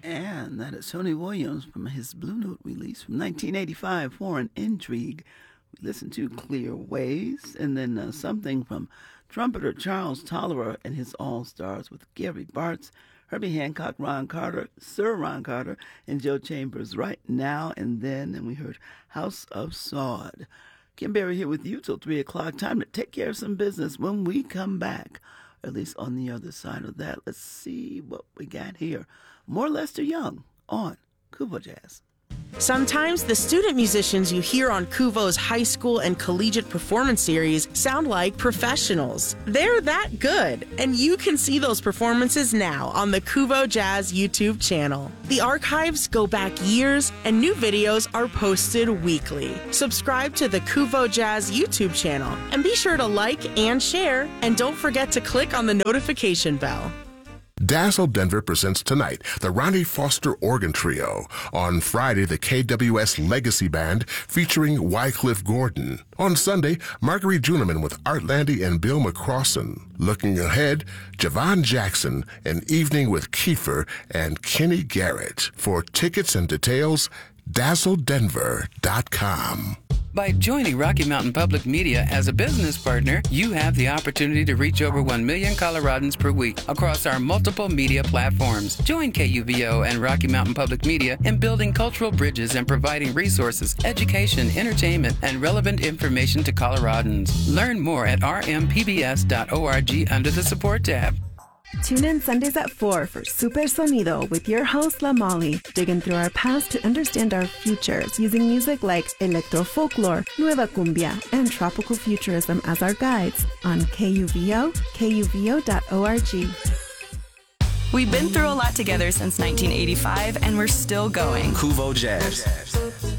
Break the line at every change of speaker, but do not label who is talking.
And that is Tony Williams from his Blue Note release from 1985, Foreign Intrigue. We listened to Clear Ways, and then something from trumpeter Charles Tolliver and his All-Stars with Gary Bartz, Herbie Hancock, Ron Carter, Sir Ron Carter, and Joe Chambers, Right Now and Then. And we heard House of Sod. Kim Berry here with you till 3 o'clock. Time to take care of some business when we come back. At least on the other side of that. Let's see what we got here. More Lester Young on Kuvo Jazz.
Sometimes the student musicians you hear on Kuvo's high school and collegiate performance series sound like professionals. They're that good, and you can see those performances now on the Kuvo Jazz YouTube channel. The archives go back years, and new videos are posted weekly. Subscribe to the Kuvo Jazz YouTube channel, and be sure to like and share, and don't forget to click on the notification bell.
Dazzle Denver presents tonight the Ronnie Foster Organ Trio. On Friday, the KWS Legacy Band featuring Wycliffe Gordon. On Sunday, Marguerite Juneman with Art Landy and Bill McCrossan. Looking ahead, Javon Jackson, An Evening with Kiefer and Kenny Garrett. For tickets and details, dazzledenver.com.
By joining Rocky Mountain Public Media as a business partner, you have the opportunity to reach over 1 million Coloradans per week across our multiple media platforms. Join KUVO and Rocky Mountain Public Media in building cultural bridges and providing resources, education, entertainment, and relevant information to Coloradans. Learn more at rmpbs.org under the Support tab.
Tune in Sundays at 4 for Super Sonido with your host, La Molly, digging through our past to understand our futures using music like electro folklore, nueva cumbia, and tropical futurism as our guides on KUVO, kuvo.org.
We've been through a lot together since 1985, and we're still going.
Kuvo Jazz.